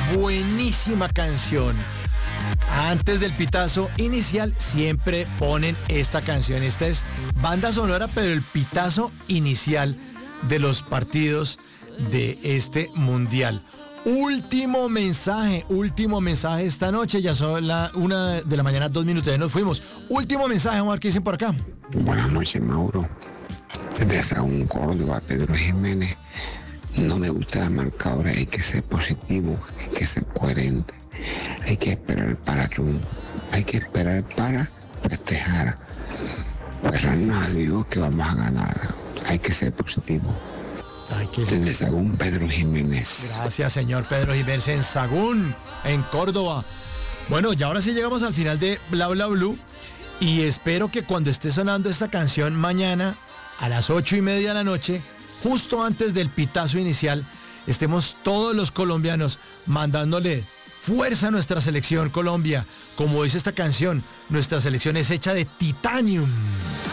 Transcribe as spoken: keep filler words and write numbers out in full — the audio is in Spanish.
buenísima canción. Antes del pitazo inicial siempre ponen esta canción. Esta es banda sonora, pero el pitazo inicial de los partidos de este mundial. Último mensaje, último mensaje esta noche. Ya son la una de la mañana, dos minutos, ya nos fuimos. Último mensaje, vamos a ver qué dicen por acá. Buenas noches, Mauro. Desde Sahagún, Córdoba, Pedro Jiménez. No me gusta la marcadora, hay que ser positivo, hay que ser coherente. Hay que esperar para triunfo, hay que esperar para festejar. Pues a Dios que vamos a ganar. Hay que ser positivo. Ay, qué... Desde Sahagún, Pedro Jiménez. Gracias, señor Pedro Jiménez, en Sahagún, en Córdoba. Bueno, y ahora sí llegamos al final de Bla Bla Blue. Y espero que cuando esté sonando esta canción mañana a las ocho y media de la noche, justo antes del pitazo inicial, estemos todos los colombianos mandándole fuerza a nuestra selección Colombia. Como dice esta canción, nuestra selección es hecha de titanium.